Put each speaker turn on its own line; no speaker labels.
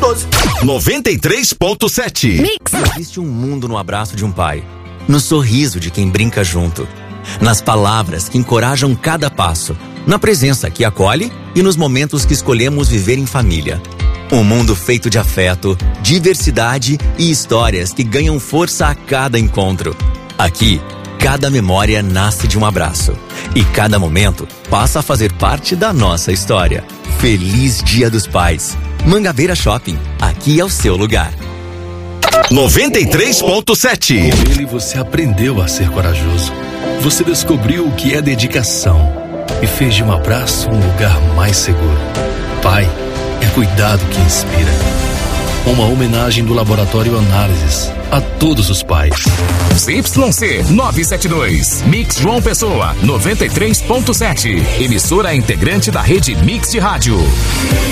12.
93.7.
Existe um mundo no abraço de um pai, no sorriso de quem brinca junto, nas palavras que encorajam cada passo, na presença que acolhe e nos momentos que escolhemos viver em família. Um mundo feito de afeto, diversidade e histórias que ganham força a cada encontro. Aqui, cada memória nasce de um abraço e cada momento passa a fazer parte da nossa história. Feliz Dia dos Pais. Mangabeira Shopping, aqui é o seu lugar.
93.7.
Com ele você aprendeu a ser corajoso. Você descobriu o que é dedicação e fez de um abraço um lugar mais seguro. Pai, é cuidado que inspira. Uma homenagem do Laboratório Análises a todos os pais.
ZYC 972, Mix João Pessoa, 93.7. Emissora integrante da rede Mix de Rádio.